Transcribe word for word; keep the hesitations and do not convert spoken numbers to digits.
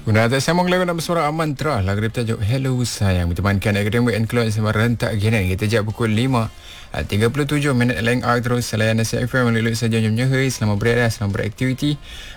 Guna atas sambung lagu nak bersuara mantra. Lagu dia bertajuk Hello Sayang. Bertemankan Academic and Clone sama rentak gini. Kita jap pukul lima. tiga puluh tujuh minit leng R terus. Selain nasi F M. Melalui saja jam-jam. Selamat berehat. Selamat beraktiviti.